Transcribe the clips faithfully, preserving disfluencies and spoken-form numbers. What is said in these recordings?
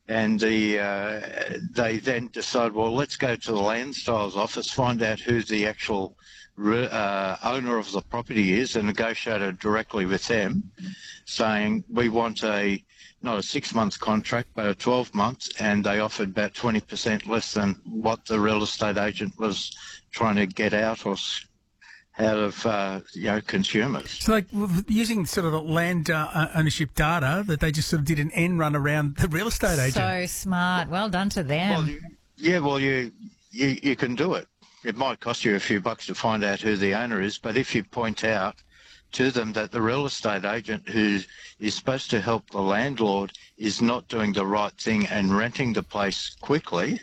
And the uh, they then decide, well, let's go to the land styles office, find out who the actual uh, owner of the property is, and negotiate it directly with them, saying we want a not a six-month contract, but a twelve months, and they offered about twenty percent less than what the real estate agent was trying to get out or out of uh, you know consumers. So, like using sort of the land uh, ownership data, that they just sort of did an end run around the real estate agent. So smart. Well done to them. Well, you, yeah, well, you, you you can do it. It might cost you a few bucks to find out who the owner is, but if you point out to them that the real estate agent who is supposed to help the landlord is not doing the right thing and renting the place quickly,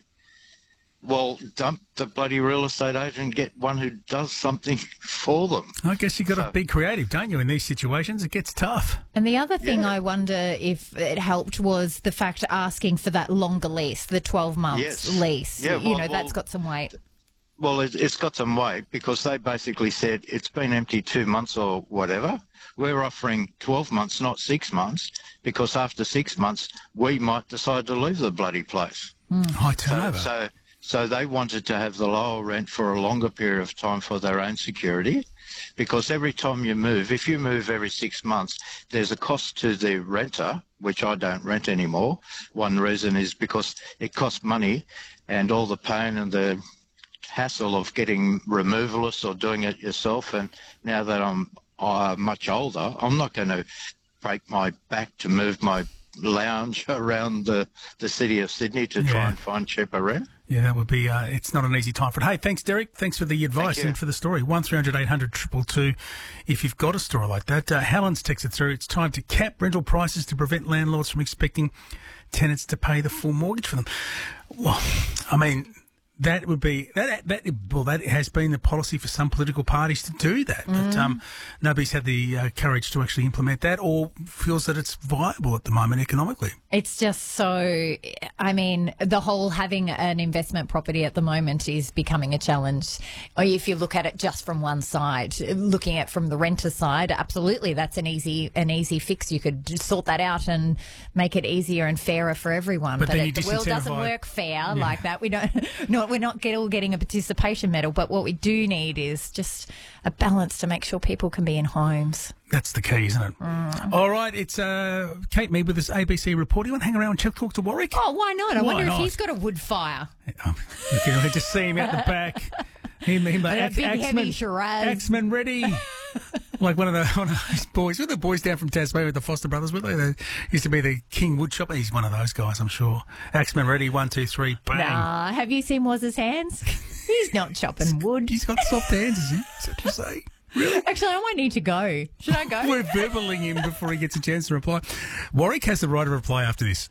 well, dump the bloody real estate agent and get one who does something for them. I guess you've got so, to be creative, don't you, in these situations? It gets tough. And the other thing Yeah. I wonder if it helped was the fact asking for that longer lease, the twelve months Yes. lease. Yeah, you well- know, that's well- got some weight. Well, it, it's got some weight because they basically said it's been empty two months or whatever. We're offering twelve months, not six months, because after six months, we might decide to leave the bloody place. High So, turnover. so, so they wanted to have the lower rent for a longer period of time for their own security, because every time you move, if you move every six months, there's a cost to the renter, which I don't rent anymore. One reason is because it costs money, and all the pain and the hassle of getting removalists or doing it yourself. And now that I'm uh, much older, I'm not going to break my back to move my lounge around the, the city of Sydney to try Yeah. and find cheaper rent. Yeah, that would be, uh, it's not an easy time for it. Hey, thanks, Derek. Thanks for the advice you. and for the story. one three hundred eight hundred two two two if you've got a story like that. Uh, Helen's texted through, it's time to cap rental prices to prevent landlords from expecting tenants to pay the full mortgage for them. Well, I mean, that would be, that, that well, that has been the policy for some political parties to do that. But um, nobody's had the uh, courage to actually implement that or feels that it's viable at the moment economically. It's just so, I mean, the whole having an investment property at the moment is becoming a challenge. Or if you look at it just from one side, looking at it from the renter side, absolutely, that's an easy an easy fix. You could just sort that out and make it easier and fairer for everyone. But then it, you the world doesn't disincentivise- work fair like that. We don't, no, we're not get, all getting a participation medal, but what we do need is just a balance to make sure people can be in homes. That's the key, isn't it? Mm. All right, it's uh, Kate Mead with this A B C report. You want to hang around and chat- talk to Warwick? Oh, why not? I Why wonder not? if he's got a wood fire. Um, you can just see him out the back. Him, him, And a Ax- big, heavy Axeman, Shiraz. Axeman ready. Like one of the one of those boys. Were the boys down from Tasmania with the Foster brothers? Were they? They used to be the King Woodshop. He's one of those guys, I'm sure. Axeman ready. One, two, three. Bang. Nah, have you seen Waz's hands? He's not chopping wood. He's got soft hands, is he? Is that what you say? Really? Actually, I might need to go. Should I go? We're verbaling him before he gets a chance to reply. Warwick has the right to reply after this.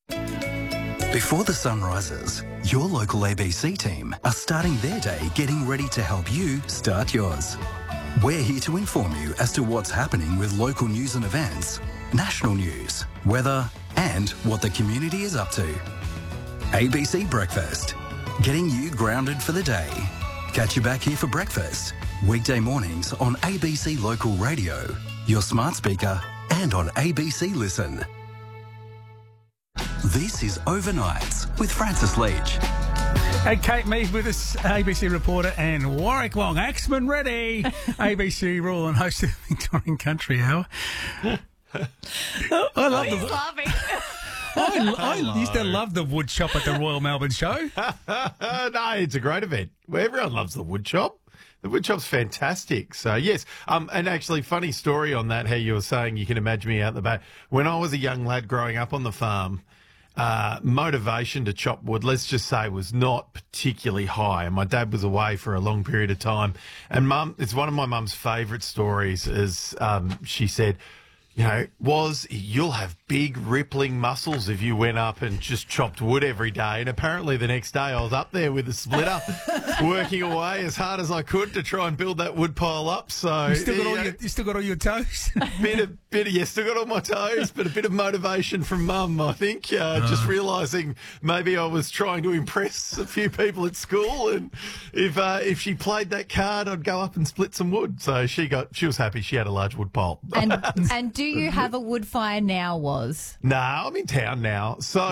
Before the sun rises, your local A B C team are starting their day getting ready to help you start yours. We're here to inform you as to what's happening with local news and events, national news, weather, and what the community is up to. A B C Breakfast, getting you grounded for the day. Catch you back here for breakfast, weekday mornings on A B C Local Radio, your smart speaker, and on A B C Listen. This is Overnights with Francis Leach. Hey, Kate Mead with us, A B C reporter, and Warwick Wong, Axeman ready, A B C rule and host of the Victorian Country Hour. I love He's the. laughing. I, I used to love the wood shop at the Royal Melbourne Show. No, it's a great event. Well, everyone loves the wood shop. The wood shop's fantastic. So, yes. Um, and actually, funny story on that, how you were saying you can imagine me out the back. When I was a young lad growing up on the farm, uh, motivation to chop wood, let's just say, was not particularly high. And my dad was away for a long period of time. And mum, it's one of my mum's favourite stories is um, she said, you know, was you'll have big rippling muscles if you went up and just chopped wood every day. And apparently the next day I was up there with a splitter working away as hard as I could to try and build that wood pile up. So You still got all you know, your, you still got all your toes. bit of bit of yeah, still got all my toes, but a bit of motivation from mum, I think. Uh, Just realising maybe I was trying to impress a few people at school, and if uh, if she played that card, I'd go up and split some wood. So she got she was happy. She had a large wood pile. And, and do you have a wood fire now, Was? No, I'm in town now, so.